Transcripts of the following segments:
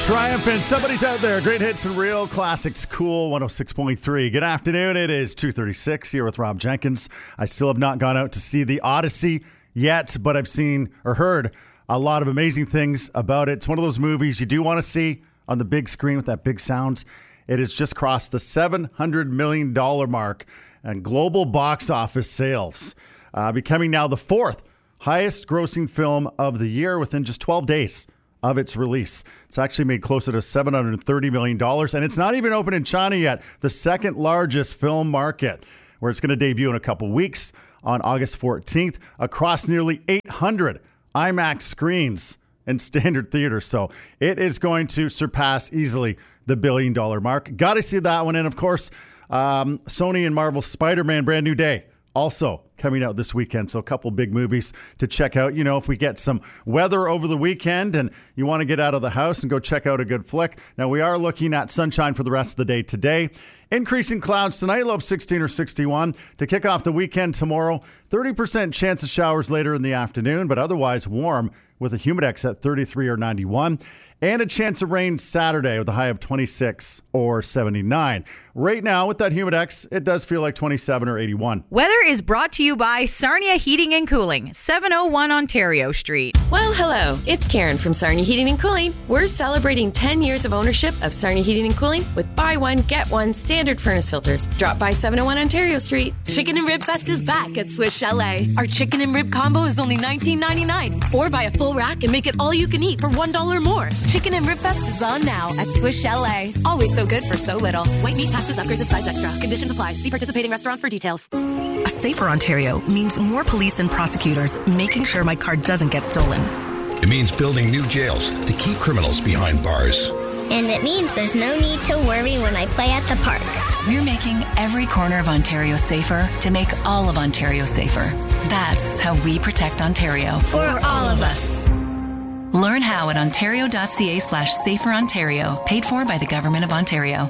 Triumphant. Somebody's out there. Great hits and real classics. Cool 106.3. Good afternoon. It is 2:36 here with Rob Jenkins. I still have not gone out to see The Odyssey yet, but I've seen or heard a lot of amazing things about it. It's one of those movies you do want to see on the big screen with that big sound. It has just crossed the $700 million mark and global box office sales, becoming now the fourth highest grossing film of the year within just 12 days of its release. It's actually made closer to $730 million, and it's not even open in China yet, the second largest film market, where it's going to debut in a couple weeks on August 14th across nearly 800 IMAX screens in standard theaters. So it is going to surpass easily the $1 billion mark. Got to see that one. And of course, Sony and Marvel's Spider-Man Brand New Day also coming out this weekend. So a couple big movies to check out. You know, if we get some weather over the weekend and you want to get out of the house and go check out a good flick. Now, we are looking at sunshine for the rest of the day today. Increasing clouds tonight, low of 16 or 61. To kick off the weekend tomorrow, 30% chance of showers later in the afternoon, but otherwise warm with a humidex at 33 or 91. And a chance of rain Saturday with a high of 26 or 79. Right now, with that humidex, it does feel like 27 or 81. Weather is brought to you by Sarnia Heating and Cooling, 701 Ontario Street. Well, hello. It's Karen from Sarnia Heating and Cooling. We're celebrating 10 years of ownership of Sarnia Heating and Cooling with buy one, get one standard furnace filters. Drop by 701 Ontario Street. Chicken and Rib Fest is back at Swiss Chalet. Our chicken and rib combo is only $19.99. Or buy a full rack and make it all you can eat for $1 more. Chicken and Rib Fest is on now at Swiss Chalet. Always so good for so little. White meat, taxes, upgrades of sides extra. Conditions apply. See participating restaurants for details. A safer Ontario means more police and prosecutors making sure my car doesn't get stolen. It means building new jails to keep criminals behind bars. And it means there's no need to worry when I play at the park. We're making every corner of Ontario safer to make all of Ontario safer. That's how we protect Ontario. For all of us. Learn how at ontario.ca/saferontario. Paid for by the Government of Ontario.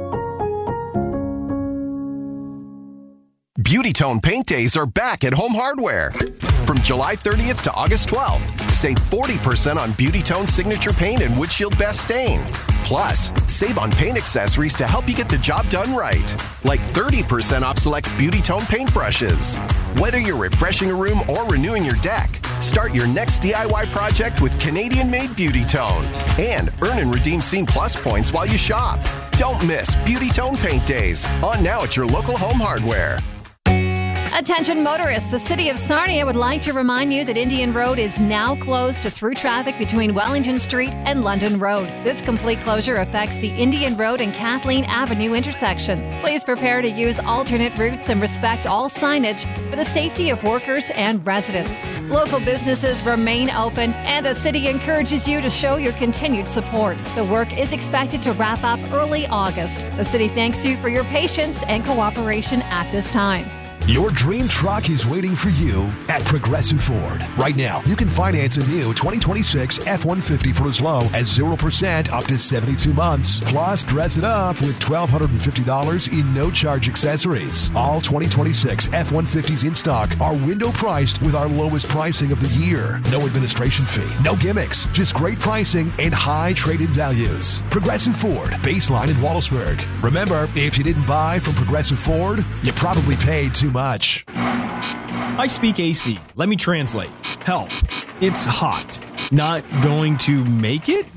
Beauty Tone Paint Days are back at Home Hardware. From July 30th to August 12th, save 40% on Beauty Tone Signature Paint and Windshield Best Stain. Plus, save on paint accessories to help you get the job done right. Like 30% off select Beauty Tone paint brushes. Whether you're refreshing a room or renewing your deck, start your next DIY project with Canadian-made Beauty Tone. And earn and redeem Scene Plus points while you shop. Don't miss Beauty Tone Paint Days. On now at your local Home Hardware. Attention motorists, the City of Sarnia would like to remind you that Indian Road is now closed to through traffic between Wellington Street and London Road. This complete closure affects the Indian Road and Kathleen Avenue intersection. Please prepare to use alternate routes and respect all signage for the safety of workers and residents. Local businesses remain open, and the city encourages you to show your continued support. The work is expected to wrap up early August. The city thanks you for your patience and cooperation at this time. Your dream truck is waiting for you at Progressive Ford. Right now, you can finance a new 2026 F-150 for as low as 0% up to 72 months. Plus, dress it up with $1,250 in no-charge accessories. All 2026 F-150s in stock are window priced with our lowest pricing of the year. No administration fee, no gimmicks, just great pricing and high trade-in values. Progressive Ford, baseline in Wallaceburg. Remember, if you didn't buy from Progressive Ford, you probably paid too much. I speak AC. Let me translate. Help. It's hot. Not going to make it?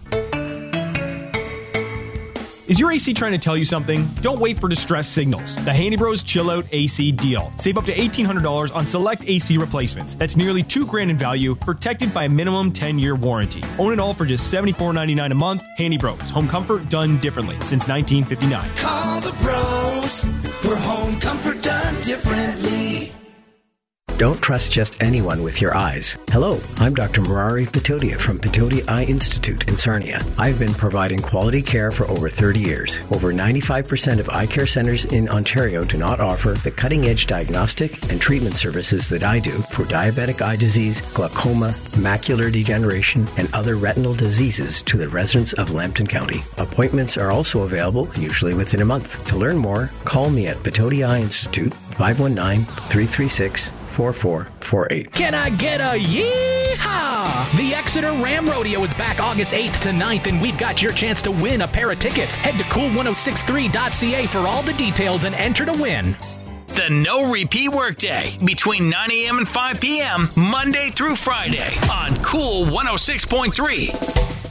Is your AC trying to tell you something? Don't wait for distress signals. The Handy Bros Chill Out AC deal. Save up to $1,800 on select AC replacements. That's nearly $2,000 in value, protected by a minimum 10-year warranty. Own it all for just $74.99 a month. Handy Bros. Home comfort done differently since 1959. Call the pros for home comfort done differently. Don't trust just anyone with your eyes. Hello, I'm Dr. Murari Patodia from Patodia Eye Institute in Sarnia. I've been providing quality care for over 30 years. Over 95% of eye care centers in Ontario do not offer the cutting-edge diagnostic and treatment services that I do for diabetic eye disease, glaucoma, macular degeneration, and other retinal diseases to the residents of Lambton County. Appointments are also available, usually within a month. To learn more, call me at Patodia Eye Institute, 519-336-4448. Can I get a yeehaw? The Exeter Ram Rodeo is back August 8th to 9th, and we've got your chance to win a pair of tickets. Head to cool1063.ca for all the details and enter to win. The No Repeat Workday between 9 a.m. and 5 p.m. Monday through Friday on Cool 106.3.